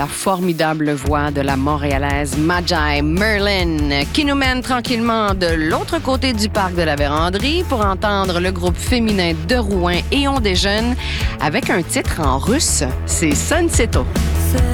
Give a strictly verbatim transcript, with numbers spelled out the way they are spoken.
La formidable voix de la Montréalaise Majai Merlin, qui nous mène tranquillement de l'autre côté du parc de la Vérandrie pour entendre le groupe féminin de Rouen et On Déjeune avec un titre en russe, c'est Sunseto.